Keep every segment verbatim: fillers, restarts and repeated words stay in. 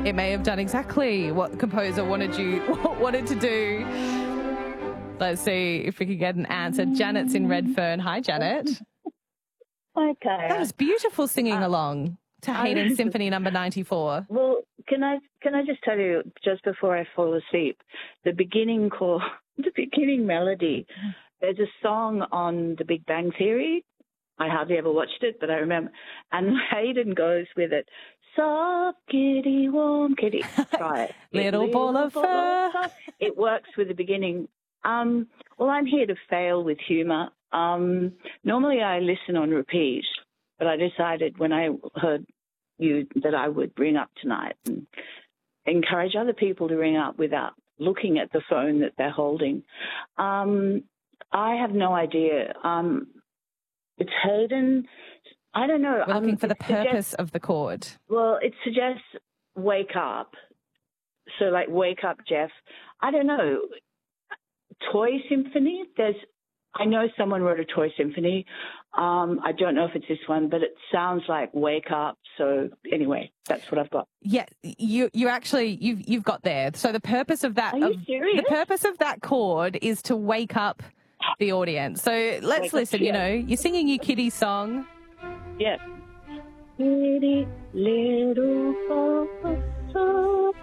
It may have done exactly what the composer wanted you wanted to do. Let's see if we can get an answer. Janet's in Redfern. Hi, Janet. Okay. That was beautiful singing uh, along to Haydn Symphony Number ninety-four. Well, can I can I just tell you, just before I fall asleep, the beginning call, the beginning melody, there's a song on The Big Bang Theory. I hardly ever watched it, but I remember. And Haydn goes with it. Soft kitty, warm kitty. Try it. Little, little ball of fur. fur. It works with the beginning. Um, well, I'm here to fail with humour. Um, normally I listen on repeat, but I decided when I heard you that I would ring up tonight and encourage other people to ring up without looking at the phone that they're holding. Um, I have no idea. Um, it's Haydn. I don't know. We're looking um, for the purpose suggests, of the chord. Well, it suggests wake up. So like wake up, Jeff. I don't know. Toy Symphony. There's. I know someone wrote a toy symphony. Um, I don't know if it's this one, but it sounds like wake up. So anyway, that's what I've got. Yeah, you you actually you've you've got there. So the purpose of that Are you of, serious? the purpose of that chord is to wake up the audience. So let's wake listen. Up, yeah. You know, you're singing your kiddie song. Yeah. Kitty little soul.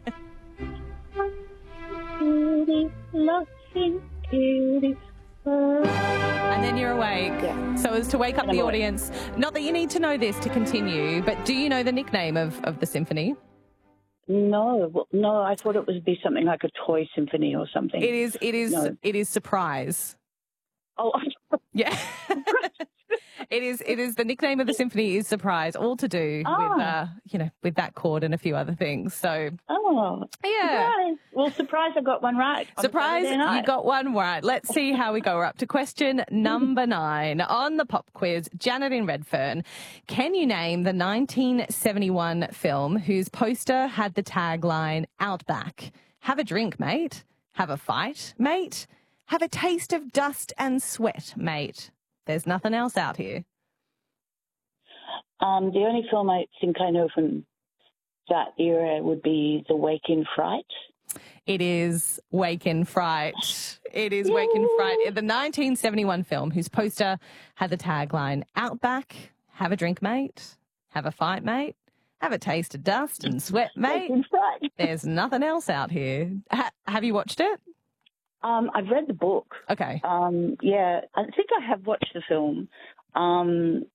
Kitty loving kitty. And then you're awake. Yeah. So as to wake up the audience. Not that you need to know this to continue, but do you know the nickname of, of the symphony? No, well, no. I thought it would be something like a toy symphony or something. It is. It is. No. It is surprise. Oh, yeah. It is. It is. The nickname of the symphony is surprise. All to do oh. with, uh, you know, with that chord and a few other things. So. Oh. Yeah. Surprise. Well, surprise! I got one right. Surprise! You got one right. Let's see how we go. We're up to question number nine on the pop quiz. Janet in Redfern. Can you name the nineteen seventy-one film whose poster had the tagline "Outback"? Have a drink, mate. Have a fight, mate. Have a taste of dust and sweat, mate. There's nothing else out here. Um, the only film I think I know from that era would be The Wake in Fright. It is Wake in Fright. It is Wake in Fright. The nineteen seventy-one film whose poster had the tagline, Outback, have a drink, mate. Have a fight, mate. Have a taste of dust and sweat, mate. There's nothing else out here. Ha- have you watched it? Um, I've read the book. Okay. Um, yeah, I think I have watched the film. Um,